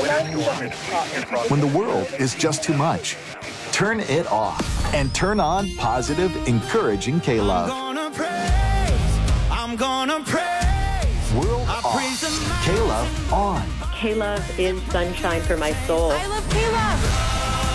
When the world is just too much, turn it off and turn on positive, encouraging K-Love. I'm gonna praise. World off, K-Love on. K-Love is sunshine for my soul. I love K-Love.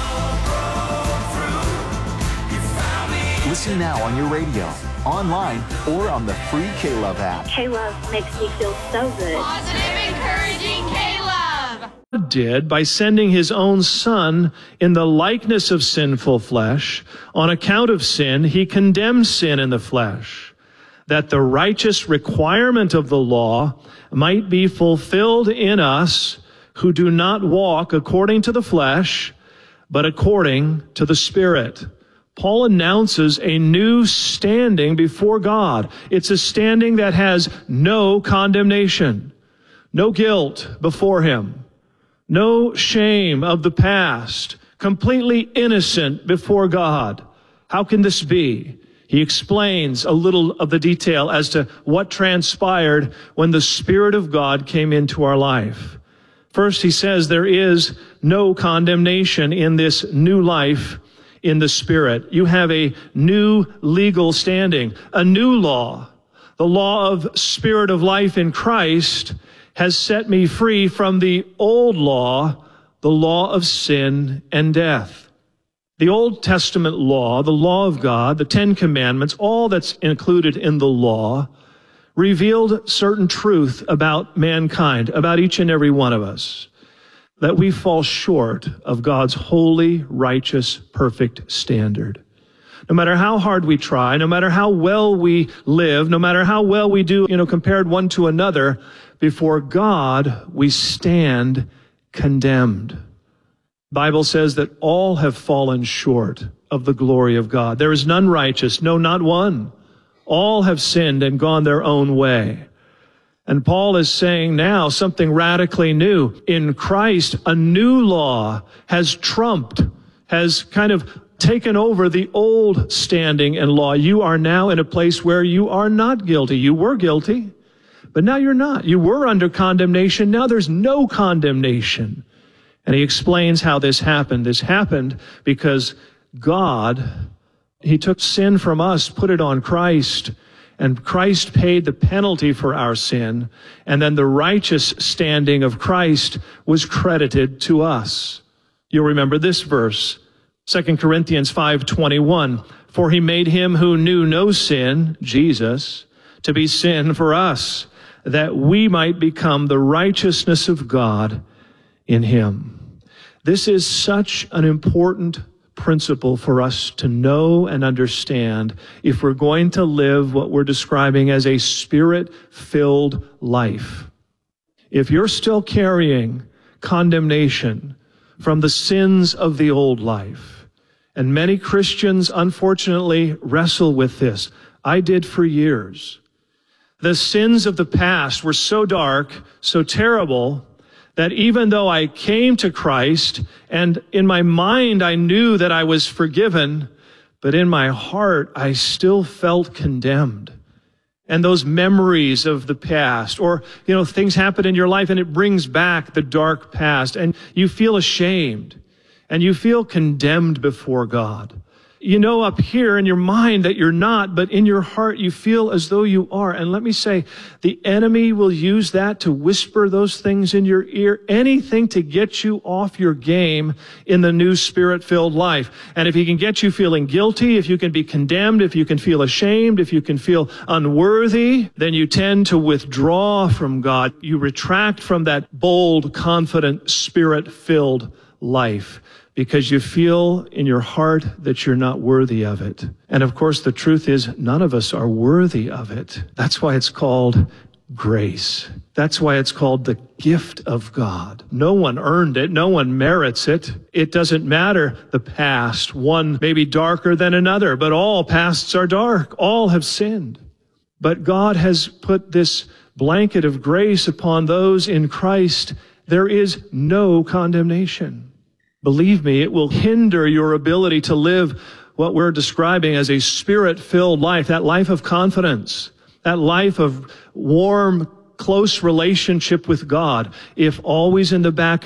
Listen now on your radio, online, or on the free K-Love app. K-Love makes me feel so good. Positive, encouraging K-Love. Did by sending his own son in the likeness of sinful flesh. On account of sin, he condemned sin in the flesh, that the righteous requirement of the law might be fulfilled in us who do not walk according to the flesh, but according to the Spirit. Paul announces a new standing before God. It's a standing that has no condemnation, no guilt before him, no shame of the past, completely innocent before God. How can this be? He explains a little of the detail as to what transpired when the Spirit of God came into our life. First, he says there is no condemnation in this new life in the Spirit. You have a new legal standing, a new law. The law of Spirit of life in Christ has set me free from the old law, the law of sin and death. The Old Testament law, the law of God, the Ten Commandments, all that's included in the law, revealed certain truth about mankind, about each and every one of us, that we fall short of God's holy, righteous, perfect standard. No matter how hard we try, no matter how well we live, no matter how well we do, compared one to another, before God, we stand condemned. The Bible says that all have fallen short of the glory of God. There is none righteous, no, not one. All have sinned and gone their own way. And Paul is saying now something radically new. In Christ, a new law has trumped, has kind of taken over the old standing and law. You are now in a place where you are not guilty. You were guilty, but now you're not. You were under condemnation. Now there's no condemnation. And he explains how this happened. This happened because God, he took sin from us, put it on Christ, and Christ paid the penalty for our sin, and then the righteous standing of Christ was credited to us. You'll remember this verse, 2 Corinthians 5:21. For he made him who knew no sin, Jesus, to be sin for us, that we might become the righteousness of God in him. This is such an important principle for us to know and understand if we're going to live what we're describing as a Spirit-filled life. If you're still carrying condemnation from the sins of the old life, and many Christians unfortunately wrestle with this. I did for years. The sins of the past were so dark, so terrible, that even though I came to Christ and in my mind I knew that I was forgiven, but in my heart I still felt condemned. And those memories of the past, or, things happen in your life and it brings back the dark past and you feel ashamed and you feel condemned before God. You know up here in your mind that you're not, but in your heart you feel as though you are. And let me say, the enemy will use that to whisper those things in your ear, anything to get you off your game in the new Spirit-filled life. And if he can get you feeling guilty, if you can be condemned, if you can feel ashamed, if you can feel unworthy, then you tend to withdraw from God. You retract from that bold, confident, Spirit-filled life, because you feel in your heart that you're not worthy of it. And of course, the truth is none of us are worthy of it. That's why it's called grace. That's why it's called the gift of God. No one earned it. No one merits it. It doesn't matter the past. One may be darker than another, but all pasts are dark. All have sinned. But God has put this blanket of grace upon those in Christ. There is no condemnation. Believe me, it will hinder your ability to live what we're describing as a Spirit-filled life, that life of confidence, that life of warm, close relationship with God, if always in the back